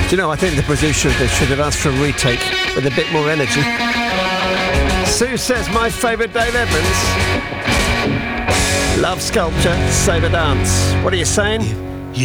Do you know, I think the producer of this should have asked for a retake with a bit more energy. Sue says, my favourite Dave Evans. Love Sculpture, Sabre Dance. What are you saying?